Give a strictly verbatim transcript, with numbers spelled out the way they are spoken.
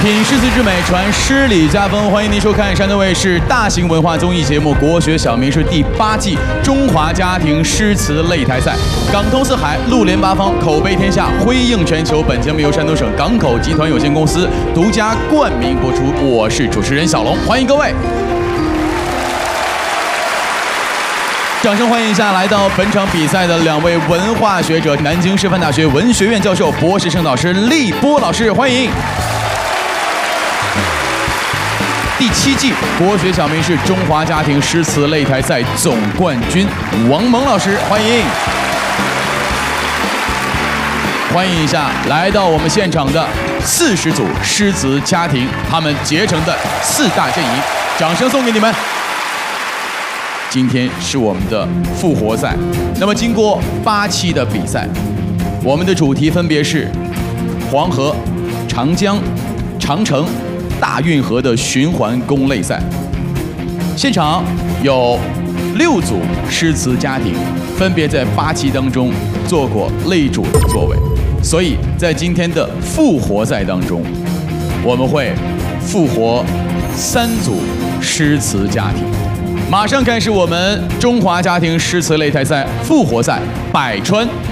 品诗词之美，传诗礼家风。欢迎您收看山东卫视大型文化综艺节目《国学小名诗》第八季中华家庭诗词擂台赛。港通四海，陆联八方，口碑天下，辉映全球。本节目由山东省港口集团有限公司独家冠名播出。我是主持人小龙，欢迎各位。掌声欢迎一下来到本场比赛的两位文化学者，南京师范大学文学院教授、博士生导师立波老师，欢迎。第七季国学小名诗中华家庭诗词擂台赛总冠军王蒙老师，欢迎。欢迎一下来到我们现场的四十组诗词家庭，他们结成的四大阵营，掌声送给你们。今天是我们的复活赛，那么经过八期的比赛，我们的主题分别是黄河、长江、长城、大运河的循环攻擂赛。现场有六组诗词家庭，分别在八期当中做过擂主的座位，所以在今天的复活赛当中，我们会复活三组诗词家庭。马上开始我们中华家庭诗词擂台赛复活赛百川